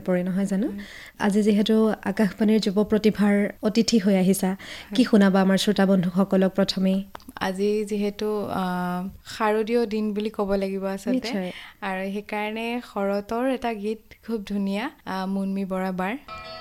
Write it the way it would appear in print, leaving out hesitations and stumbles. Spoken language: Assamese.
পৰে নহয় জানো আজি যিহেতু আকাশবাণীৰ যুৱ প্ৰতিভাৰ অতিথি হৈ আহিছা কি শুনাবা আমাৰ শ্ৰোতা বন্ধুসকলক প্ৰথমেই আজি যিহেতু শাৰদীয় দিন বুলি ক'ব লাগিব আচলতে আৰু সেইকাৰণে শৰতৰ এটা গীত খুব ধুনীয়া মুনমি বৰা বাৰ